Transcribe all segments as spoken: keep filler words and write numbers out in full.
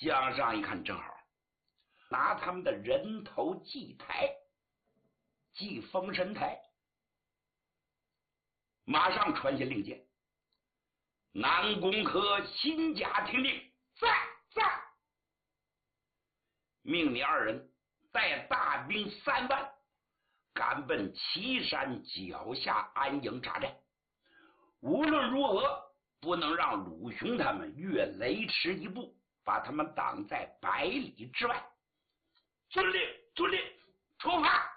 江上一看，正好拿他们的人头祭台，祭封神台，马上传下令箭：南宫科、辛甲听令，在在，命你二人带大兵三万，赶奔岐山脚下安营扎寨。无论如何，不能让鲁雄他们越雷池一步，把他们挡在百里之外。遵令，遵令，出发！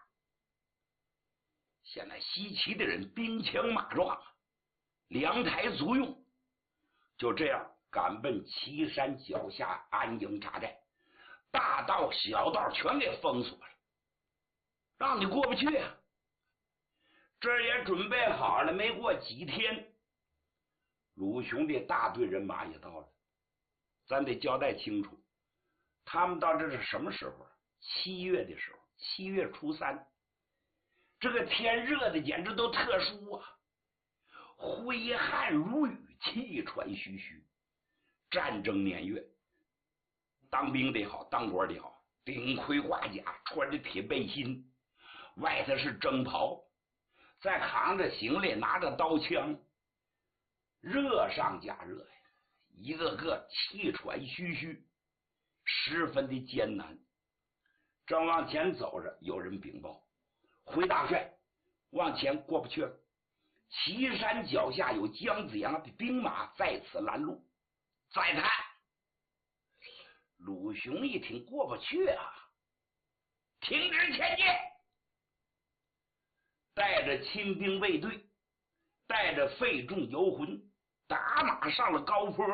现在西岐的人兵强马壮，粮台足用，就这样赶奔岐山脚下安营扎寨，大道小道全给封锁了，让你过不去啊！这也准备好了，没过几天，鲁雄的大队人马也到了。咱得交代清楚，他们到这是什么时候？七月的时候，七月初三，这个天热的简直都特殊啊，挥汗如雨，气喘吁吁。战争年月，当兵的好，当官的好，顶盔挂甲，穿着铁背心，外头是征袍，再扛着行李，拿着刀枪，热上加热呀，一个个气喘吁吁，十分的艰难。正往前走着，有人禀报：回大帅，往前过不去了，岐山脚下有姜子牙的兵马在此拦路。再看，鲁雄一听过不去啊，停止前进，带着亲兵卫队，带着费仲游魂，打马上了高坡，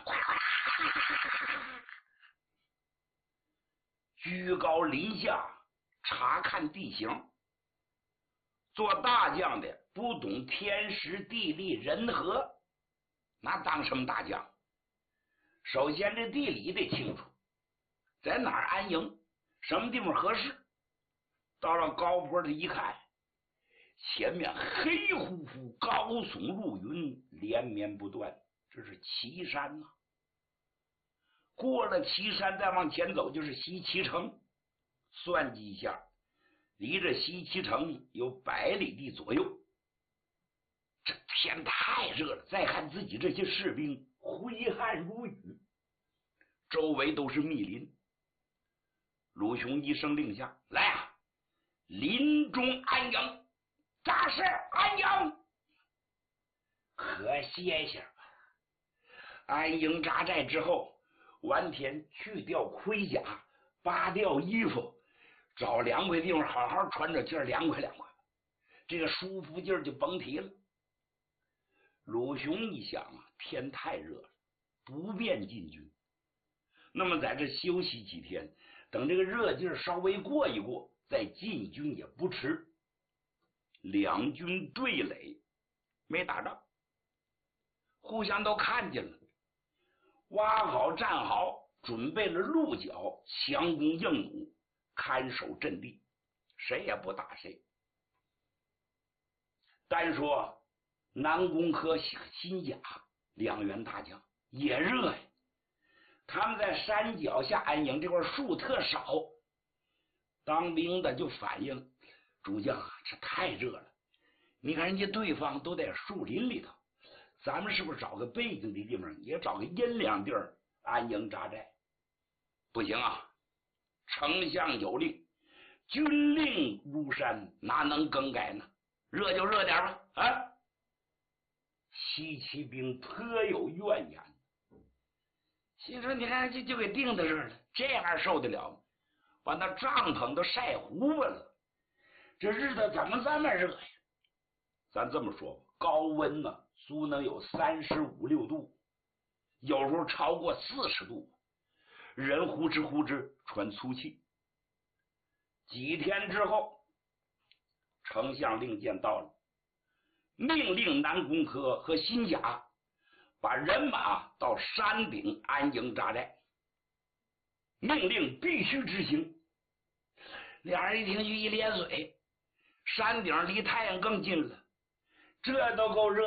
居高临下查看地形。做大将的不懂天时地利人和，那当什么大将？首先这地理得清楚，在哪儿安营，什么地方合适。到了高坡的一看，前面黑乎乎，高耸入云，连绵不断，这是岐山呐、啊。过了岐山再往前走就是西岐城，算计一下，离着西岐城有百里地左右。这天太热了，再看自己这些士兵挥汗如雨，周围都是密林。鲁雄一声令下，来啊，林中安营，扎实安营，可歇歇吧。安营扎寨之后，完田去掉盔甲，扒掉衣服，找凉快地方好好穿着，劲儿凉快凉快，这个舒服劲儿就甭提了。鲁雄一想啊，天太热了，不便进军。那么在这休息几天，等这个热劲儿稍微过一过，再进军也不迟。两军对垒，没打仗，互相都看见了，挖好站好，准备了鹿角，强弓硬弩，看守阵地，谁也不打谁。单说南宫和辛甲两员大将也热呀，他们在山脚下安营，这块树特少，当兵的就反映主将啊，这太热了，你看人家对方都在树林里头，咱们是不是找个背景的地方，也找个阴凉地儿安营扎寨？不行啊，丞相有令，军令如山，哪能更改呢？热就热点吧。啊，西岐兵特有怨言，心说你看这就给定在这儿了，这样受得了吗？把那帐篷都晒糊巴了，这日子怎么这么热呀？咱这么说吧，高温呢，足能有三十五六度，有时候超过四十度，人呼哧呼哧喘粗气。几天之后，丞相令箭到了，命令南宫科和辛甲把人马到山顶安营扎寨，命令必须执行。俩人一听就一咧嘴，山顶离太阳更近了，这都够热